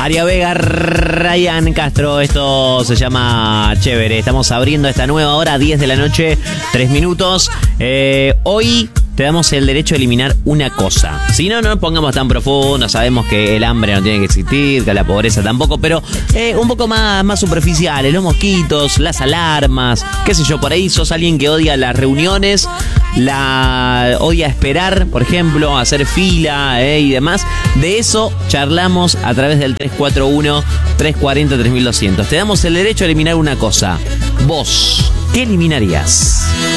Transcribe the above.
Aria Vega, Ryan Castro, esto se llama Chévere. Estamos abriendo esta nueva hora, 10 de la noche, 3 minutos. Hoy te damos el derecho a eliminar una cosa. Si no, no nos pongamos tan profundo. Sabemos que el hambre no tiene que existir, que la pobreza tampoco, pero un poco más superficiales. Los mosquitos, las alarmas, qué sé yo, por ahí sos alguien que odia las reuniones, odia esperar, por ejemplo, hacer fila y demás. De eso charlamos a través del 341-340-3200. Te damos el derecho a eliminar una cosa. Vos, ¿qué eliminarías?